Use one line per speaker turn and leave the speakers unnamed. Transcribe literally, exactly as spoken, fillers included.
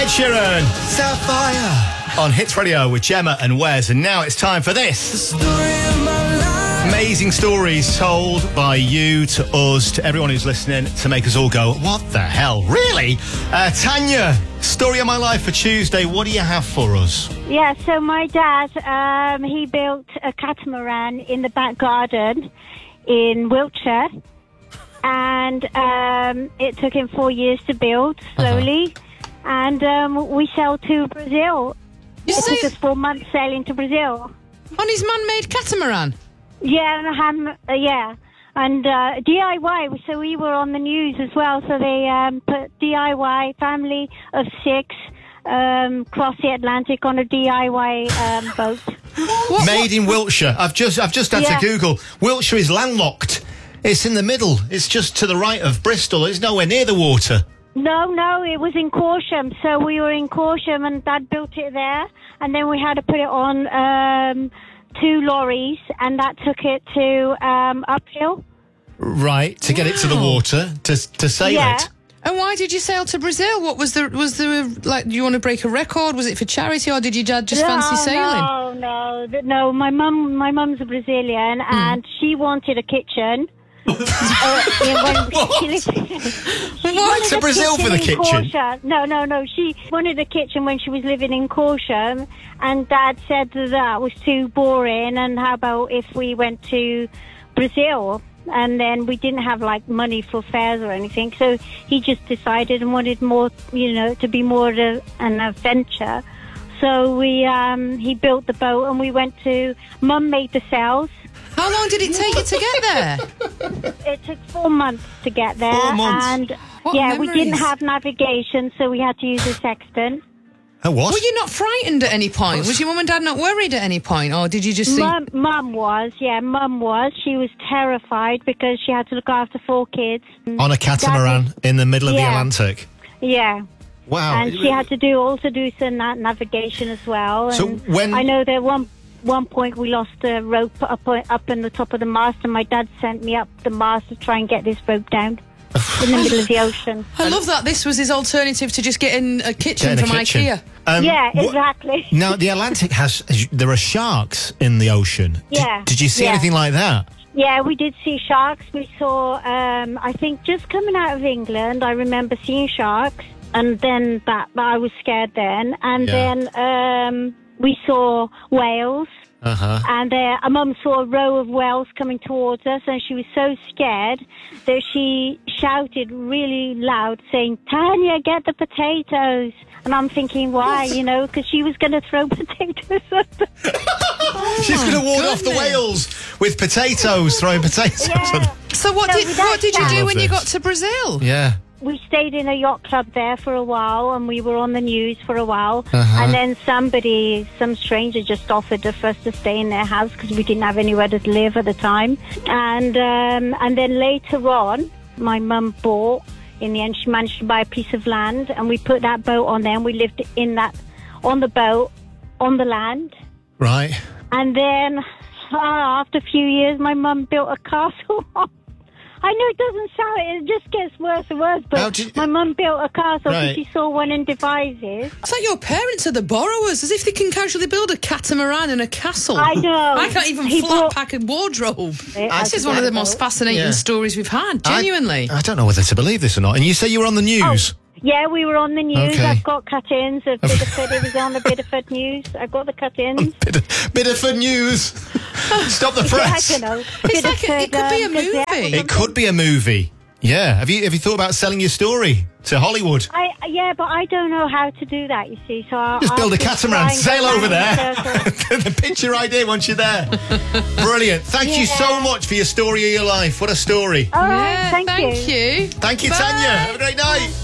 Sheeran, Sapphire, on Hits Radio with Gemma and Wes. And now it's time for this. The story of my life. Amazing stories told by you to us, to everyone who's listening, to make us all go, what the hell, really? Uh, Tanya, story of my life for Tuesday. What do you have for us?
Yeah, so my dad, um, he built a catamaran in the back garden in Wiltshire. And um, it took him four years to build, slowly. Uh-huh. And um, we sailed to Brazil.
You
it
see?
took us four months sailing to Brazil.
On his man-made catamaran?
Yeah, and ham, uh, yeah. And uh, D I Y, so we were on the news as well. So they um, put D I Y, family of six, um, cross the Atlantic on a D I Y um, boat.
What,
Made
what?
in Wiltshire. I've just, I've just had
Yeah.
to Google. Wiltshire is landlocked. It's in the middle. It's just to the right of Bristol. It's nowhere near the water.
No, no, it was in Corsham. So we were in Corsham and Dad built it there. And then we had to put it on um, two lorries and that took it to um, uphill.
Right, to get it to the
Wow.
water, to to sail
Yeah.
it.
And why did you sail to Brazil? What was the, was there, like, do you want to break a record? Was it for charity or did your dad just
no,
fancy sailing?
No, no, th- no. My mum, my mum's a Brazilian and she wanted a kitchen. uh, yeah, when she lived- she wanted
To
a
Brazil for the
in
kitchen?
Corsham. No, no, no. She wanted a kitchen when she was living in Corsham, and Dad said that, that was too boring. And how about if we went to Brazil? And then we didn't have like money for fares or anything, so he just decided and wanted more, you know, to be more of a, an adventure. So we, um, he built the boat, and we went to. Mum made the sails.
How long did it take you to get there?
It took four months to get there,
Four months?
and
What
yeah, we didn't
memories.
have navigation, so we had to use a sextant.
Oh, what?
Were you not frightened at any point? Was your mum and dad not worried at any point? Or did you just think...
Mum, Mum was, yeah, Mum was. She was terrified because she had to look after four kids.
On a catamaran
Dad-
in the middle of the
Yeah.
Atlantic.
Yeah.
Wow.
And she had to do also do some na- navigation as well.
So
And
when-
I know that one one point we lost the rope up up in the top of the mast, and my dad sent me up the mast to try and get this rope down in the middle of the ocean.
I love that this was his alternative to just getting a kitchen
Getting a
from
kitchen.
IKEA.
Um,
Yeah,
wha-
exactly.
Now, the Atlantic has... There are sharks in the ocean. Did-
Yeah,
Did, you see
yeah.
anything like that?
Yeah, we did see sharks. We saw, um, I think, just coming out of England, I remember seeing sharks, and then that, but I was scared then. And
Yeah.
then um, we saw whales.
Uh-huh.
And uh, a mum saw a row of whales coming towards us, and she was so scared that she shouted really loud, saying, "Tanya, get the potatoes!" And I'm thinking, why? You know, because she was going to throw potatoes at them.
She's going to ward off the
goodness.
whales with potatoes, throwing potatoes at
Yeah.
them.
So what
No,
did
without
what did you
that-
do
Love
when you
this.
got to Brazil?
Yeah.
We stayed in a yacht club there for a while, and we were on the news for a while.
Uh-huh.
And then somebody, some stranger, just offered for us to stay in their house because we didn't have anywhere to live at the time. And um, and then later on, my mum bought. In the end, she managed to buy a piece of land, and we put that boat on there. And we lived in that, on the boat, on the land.
Right.
And then, ah, after a few years, my mum built a castle. I know it doesn't sound, it just gets worse and worse,
How
but
did you-
my mum built a castle
Right.
because she saw one in Devizes.
It's like your parents are the borrowers, as if they can casually build a catamaran and a castle.
I know.
I can't even
He
flat
bought-
pack a wardrobe.
I
This is one of the most fascinating
Yeah.
stories we've had,
I-
genuinely.
I, don't know whether to believe this or not. And you say you were on the news.
Yeah, we were on the news.
Okay.
I've got cut-ins of Bideford. It was on the Bideford news. I've got the cut-ins.
Bit, bit of for news. Stop the
I
press.
don't know.
It's like a- it could be a
um, Gazette or
movie.
It could be a movie. Yeah. Have you have you thought about selling your story to Hollywood?
I, yeah, but I don't know how to do that, you see. So I'll,
Just build
I'll
a catamaran,
try and
sail
go
over
round
there.
in circles.
The picture idea once you're there. Brilliant. Thank you so
Yeah.
much for your story of your life. What a story.
All right,
Yeah,
thank,
thank
you.
you.
Thank you,
Bye.
Tanya. Have a great night.